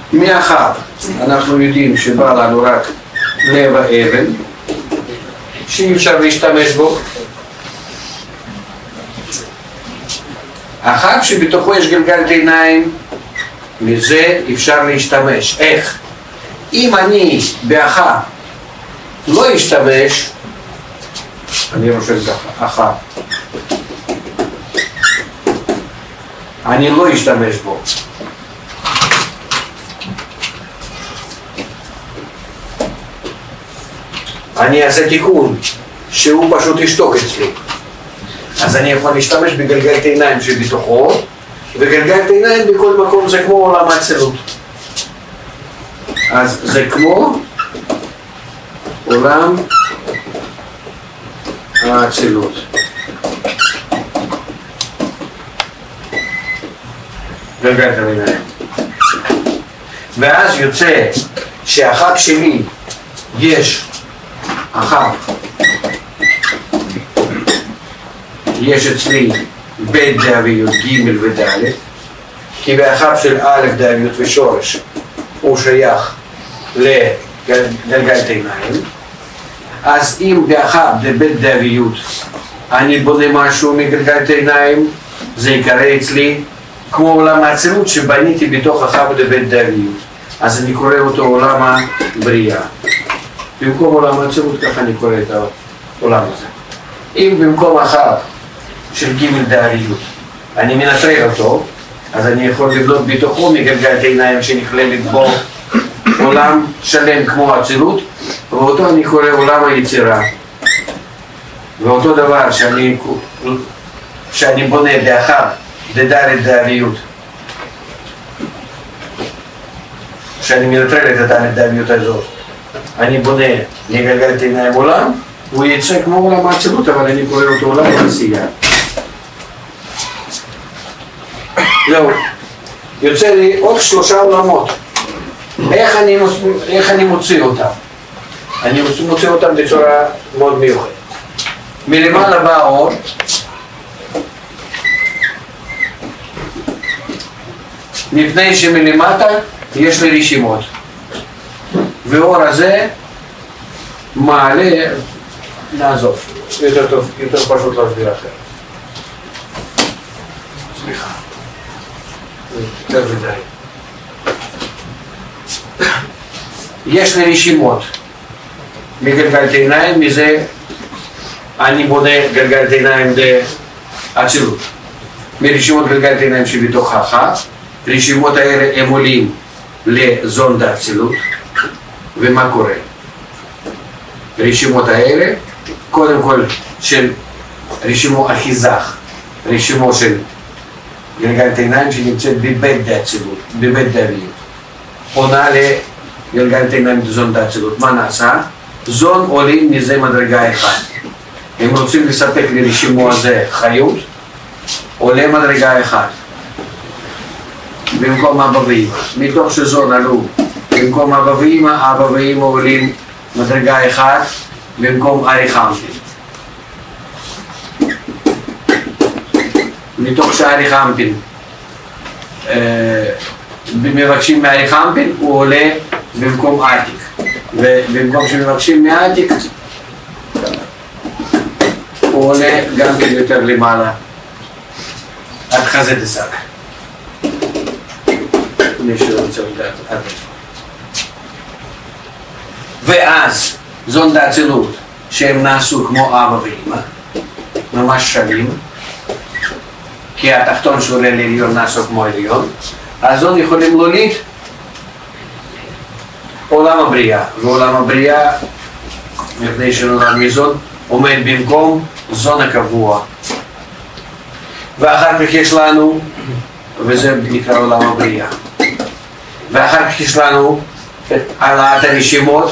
מאחר אנחנו יודעים שבא לנו רק לב האבן שאי אפשר להשתמש בו, החב שבתוכו יש גלגל עיניים, מזה אפשר להשתמש. איך? אם אני באחד לא אשתמש, אני רושם ככה, אחת, אני לא אשתמש בו. אני אעשה תיקון שהוא פשוט ישתוק אצלי. אז אני יכול להשתמש בגלגל עיניים שבתוכו, וגלגל עיניים בכל מקום זה כמו עולם האצילות. אז זה כמו עולם האצילות. גלגל עיניים. ואז יוצא שהחג שלי יש החג, יש אצלי בית דאביות ג' וד', כי באחד של א' דאביות ושורש הוא שייך לגלגל עיניים. אז אם באחד בבית דאביות אני בונה משהו מגלגל עיניים, זה יקרא אצלי כמו עולם האצילות שבניתי בתוך אחד בבית דאביות, אז אני קורא אותו עולם הבריאה. במקום עולם האצילות ככה אני קורא את העולם הזה. אם במקום אחת של ג' דאריות אני מנטרל אותו, אז אני יכול לבנות בתוכו מגלגל עיניים שנכללת בו עולם שלם כמו האצילות, ואותו אני קורא עולם היצירה. ואותו דבר שאני בונה באחת בד' דאריות, שאני מנטרל את הד' דאריות הזאת, אני בונה מגלגל עיניים עולם, הוא יצא כמו עולם האצילות, אבל אני קורא אותו עולם העשייה. זהו, יוצא לי עוד 3 עולמות. איך אני מוציא אותם? אני מוציא אותם בצורה מאוד מיוחדת. מלמעלה בא האור, מפני שמלמטה יש לי רשימות, והאור הזה מעלה, נעזוב, יותר טוב, יותר פשוט להסביר אחרת. סליחה, יותר מדי. יש לי רשימות מגלגל עיניים, מזה אני בונה גלגל עיניים לאצילות. מרשימות גלגל עיניים שבתוך האחת, רשימות האלה הם עולים לזון דאצילות, ומה קורה? רשימות האלה, קודם כל של רשימו אחיזך, רשימו של גלגל עיניים שנמצאת בבית דאצילות, בבית דאביות, עונה לגלגל עיניים בזון דאצילות. מה נעשה? זון עולים מזה מדרגה אחת. הם רוצים לספק לרשימו הזה חיות, עולה מדרגה אחת במקום אבא ואמא. מתוך שזון עלו במקום אבא ואמא עולים מדרגה אחת במקום ארי חמפין. מתוך שארי חמפין מבקשים מארי חמפין, הוא עולה במקום עתיק, ובמקום שמבקשים מעתיק הוא עולה גם כן יותר למעלה עד חזה דסק. מי שרוצה לדעת עד איפה. ואז זון דאצילות שהם נעשו כמו אבא ואמא, ממש שווים, כי התחתון שעולה לעליון נעשו כמו עליון, אז זון יכולים להוליד עולם הבריאה, ועולם הבריאה מפני שנולד מזון עומד במקום זון הקבוע. ואחר כך יש לנו, וזה נקרא עולם הבריאה, ואחר כך יש לנו את העלאת הרשימות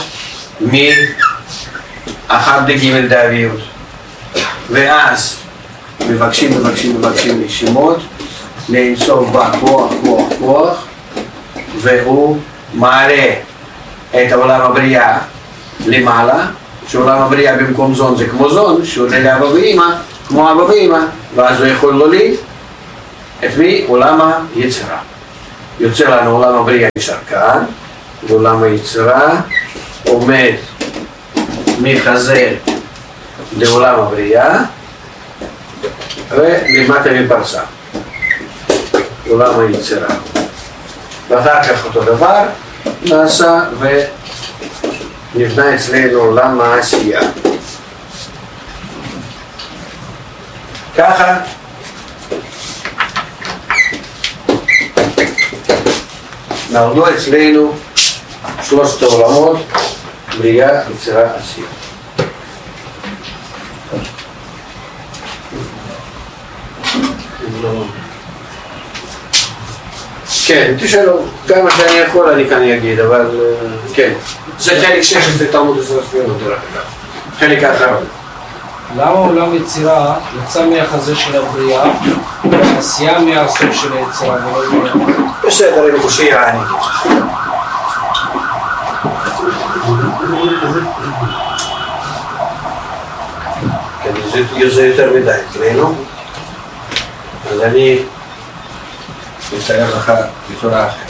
מאחת לג' דאביות, ואז מבקשים רשימות לאינסוף בה כוח, והוא מעלה את עולם הבריאה למעלה, שעולם הבריאה במקום זון זה כמו זון, שעולה לאבא ואמא כמו אבא ואמא, ואז הוא יכול להוליד את מי? עולם היצירה. יוצא לנו עולם הבריאה נשאר כאן, ועולם היצירה עומד מחזה לעולם הבריאה ולמטה מפרסה, עולם היצירה. ואחר כך אותו דבר נעשה ונבנה אצלנו עולם העשייה. ככה נולדו אצלנו שלושת העולמות, בריאה, יצירה, עשייה. כן, תשאלו, כמה שאני יכול אני כאן אגיד, אבל כן. זה חלק 16 תלמוד הסרסויות דרך אגב, חלק האחרון. למה עולם יצירה יצא מהחזה של הבריאה, והעשייה מהסוף של היצירה ולא מה... בסדר, אני חושב אני אגיד. כן, זה יותר מדי אצלנו, אז אני אצייר לך בצורה אחרת.